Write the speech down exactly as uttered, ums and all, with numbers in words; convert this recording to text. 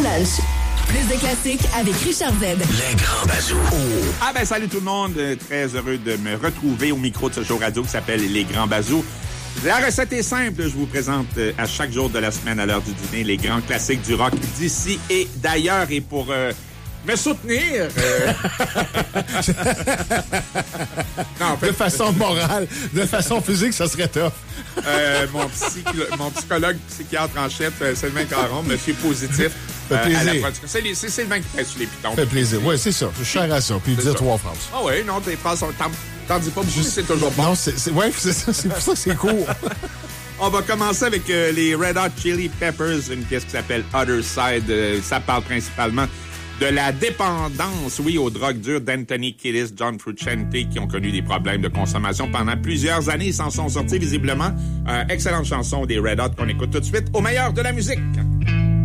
lunch. Plus de classiques avec Richard Z. Les grands bazous. Oh. Ah ben salut tout le monde, très heureux de me retrouver au micro de ce show radio qui s'appelle Les grands bazous. La recette est simple, je vous présente à chaque jour de la semaine à l'heure du dîner les grands classiques du rock d'ici et d'ailleurs. Et pour euh, me soutenir... Euh... non, en fait, de façon morale, de façon physique, ça serait tough. euh, mon, psy- mon psychologue psychiatre en chef, Sylvain Caron, monsieur Positif, fait euh, plaisir. à la production. C'est, les, c'est Sylvain qui pèse sur les pitons. Fait plaisir. Oui, c'est ça. Je suis cher à ça. Puis il dit trois phrases. Ah oui, non, tes phrases sont... T'en, t'en dis pas beaucoup, mais c'est toujours bon. Non, c'est, c'est, ouais, c'est ça. C'est pour ça que c'est court. On va commencer avec euh, les Red Hot Chili Peppers, une pièce qui s'appelle Other Side. Euh, ça parle principalement de la dépendance, oui, aux drogues dures d'Anthony Kiedis, John Frusciante, qui ont connu des problèmes de consommation pendant plusieurs années. Ils s'en sont sortis visiblement. Euh, excellente chanson des Red Hot qu'on écoute tout de suite au meilleur de la musique.